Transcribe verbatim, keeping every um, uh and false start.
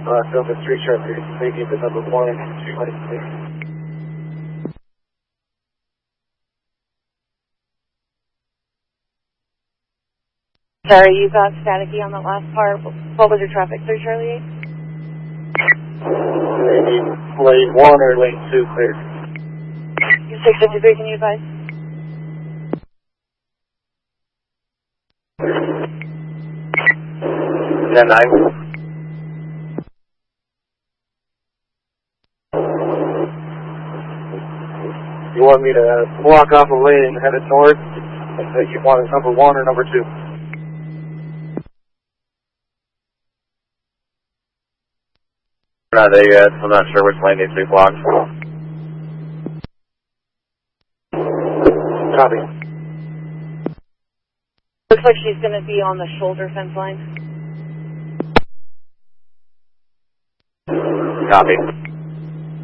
Uh, Delta three Charlie, taking the number one and two license. Sorry, you got staticky on that last part. What was your traffic, three Charlie eight? Maybe lane one or lane two clear. six fifty-three, can you advise? ten nine. You want me to block off a lane and head it north? And that you want it number one or number two? We're not there yet. I'm not sure which lane needs to be blocked. Copy. Looks like she's going to be on the shoulder fence line. Copy.